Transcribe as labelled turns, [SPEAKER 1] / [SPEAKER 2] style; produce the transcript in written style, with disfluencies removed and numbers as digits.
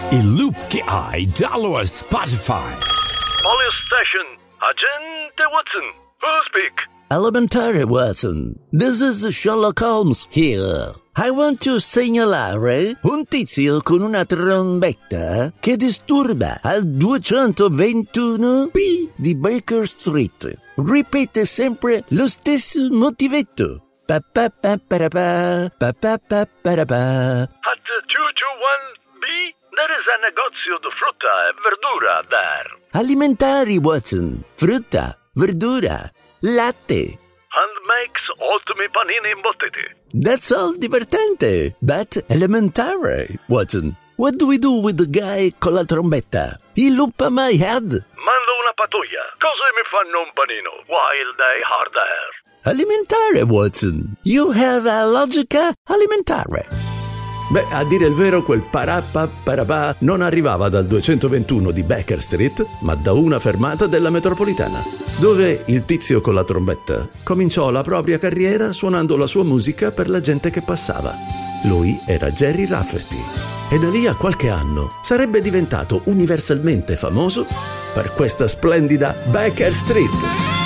[SPEAKER 1] il loop che hai dallo a Spotify.
[SPEAKER 2] Police station, agente Watson, who speak?
[SPEAKER 3] Elementary, Watson. This is Sherlock Holmes here. I want to segnalare un tizio con una trombetta che disturba al 221B di Baker Street. Ripete sempre lo stesso motivetto. Pa-pa-pa-pa-ra-pa, pa-pa-pa-pa-ra-pa.
[SPEAKER 2] At 221B, there is a negozio di frutta e verdura there.
[SPEAKER 3] Alimentari, Watson. Frutta, verdura, latte.
[SPEAKER 2] And makes ottimi panini imbottiti.
[SPEAKER 3] That's all divertente, but elementary, Watson. What do we do with the guy con la trombetta? He loop my head.
[SPEAKER 2] Mando una pattuglia. Cosa mi fanno un panino while they are there?
[SPEAKER 3] Alimentare, Watson. You have a logica alimentare.
[SPEAKER 4] Beh, a dire il vero, quel parappa non arrivava dal 221 di Baker Street, ma da una fermata della metropolitana, dove il tizio con la trombetta cominciò la propria carriera suonando la sua musica per la gente che passava. Lui era Gerry Rafferty e da lì a qualche anno sarebbe diventato universalmente famoso per questa splendida Baker Street.